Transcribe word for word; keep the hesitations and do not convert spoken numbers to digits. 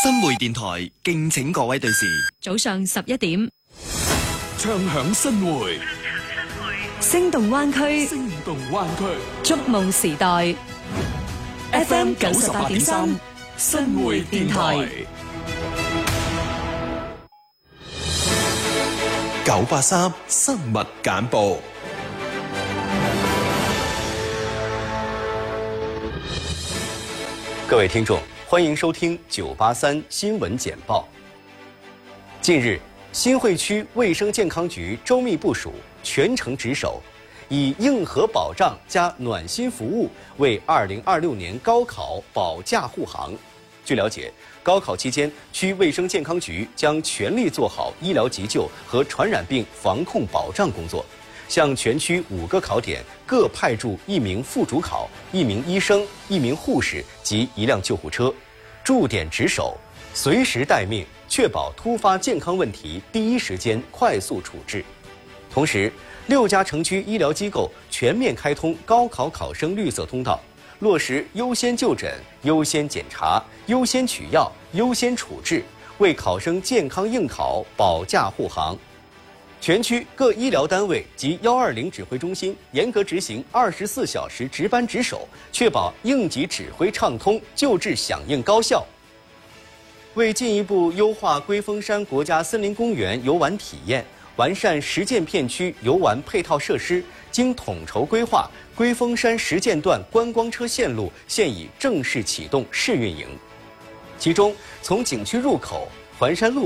新會電台敬請各位對視。 早上十一點， 唱響新會， 聲動灣區， 聲動灣區， 觸夢時代。F M 九十八點三，新會電台。 九八三新聞簡報。 各位聽眾，歡迎收聽九八三新聞簡報。近日，新會區衛生健康局周密部署，全程值守，以硬核保障加暖心服務為二零二六年高考保駕護航。據了解，高考期間，區衛生健康局將全力做好醫療急救和傳染病防控保障工作，向全區五個考點各派駐一名副主考、一名醫生、一名護士及一輛救護車，駐點值守，隨時待命，確保突發健康問題第一時間快速處置。同時，六家城區醫療機構全面開通高考考生綠色通道，落實優先就診、優先檢查、優先取藥、優先處置，為考生健康應考保駕護航。全區各醫療單位及幺二零指揮中心嚴格執行二十四小時值班值守，確保應急指揮暢通、救治響應高效。為進一步優化龜峰山國家森林公園遊玩體驗，完善實踐片區遊玩配套設施，經統籌規劃，龜峰山實踐段觀光車線路現已正式啟動試運營。其中，從景區入口環山路